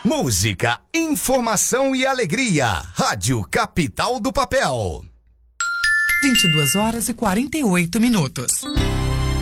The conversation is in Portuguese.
Música, informação e alegria. Rádio Capital do Papel. 22 horas e 48 minutos.